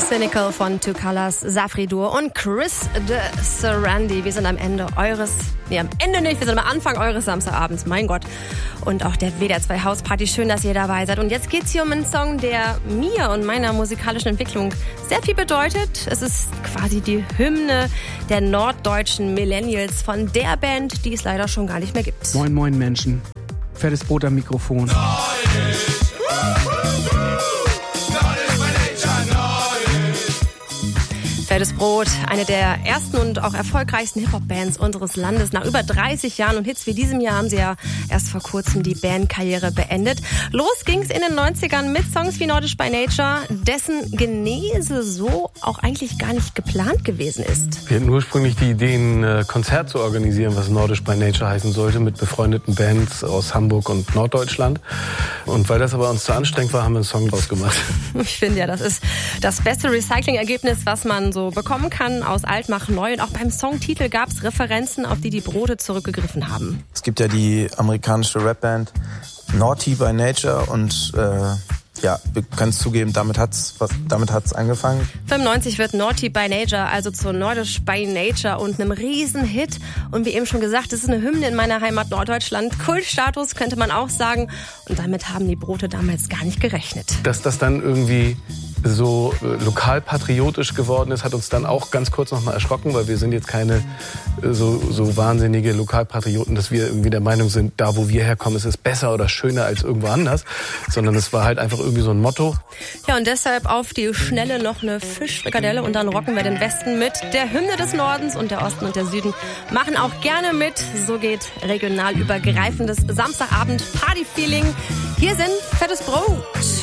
Cynical von Two Colors, Safri Duo und Chris de Sarandi. Wir sind am Ende eures, am Ende nicht, wir sind am Anfang eures Samstagabends, mein Gott. Und auch der WDR 2 Hausparty, schön, dass ihr dabei seid. Und jetzt geht's hier um einen Song, der mir und meiner musikalischen Entwicklung sehr viel bedeutet. Es ist quasi die Hymne der norddeutschen Millennials von der Band, die es leider schon gar nicht mehr gibt. Moin, moin Menschen. Fettes Brot am Mikrofon. Fettes Brot, eine der ersten und auch erfolgreichsten Hip-Hop-Bands unseres Landes. Nach über 30 Jahren und Hits wie diesem Jahr haben sie ja erst vor kurzem die Bandkarriere beendet. Los ging's in den 90ern mit Songs wie Nordisch by Nature, dessen Genese so auch eigentlich gar nicht geplant gewesen ist. Wir hatten ursprünglich die Idee, ein Konzert zu organisieren, was Nordisch by Nature heißen sollte, mit befreundeten Bands aus Hamburg und Norddeutschland. Und weil das aber uns zu anstrengend war, haben wir einen Song draus gemacht. Ich finde ja, das ist das beste Recycling-Ergebnis, was man so bekommen kann, aus alt mach neu. Und auch beim Songtitel gab es Referenzen, auf die Brote zurückgegriffen haben. Es gibt ja die amerikanische Rapband Naughty by Nature und wir können es zugeben, damit hat's angefangen. 95 wird Naughty by Nature, also zu Nordisch by Nature und einem Riesenhit. Und wie eben schon gesagt, es ist eine Hymne in meiner Heimat Norddeutschland. Kultstatus könnte man auch sagen. Und damit haben die Brote damals gar nicht gerechnet. Dass das dann irgendwie so lokalpatriotisch geworden ist, hat uns dann auch ganz kurz noch mal erschrocken, weil wir sind jetzt keine so wahnsinnige Lokalpatrioten, dass wir irgendwie der Meinung sind, da wo wir herkommen, ist es besser oder schöner als irgendwo anders, sondern es war halt einfach irgendwie so ein Motto. Ja, und deshalb auf die Schnelle noch eine Fischfrikadelle und dann rocken wir den Westen mit der Hymne des Nordens, und der Osten und der Süden machen auch gerne mit. So geht regional übergreifendes Samstagabend Partyfeeling. Hier sind Fettes Brot.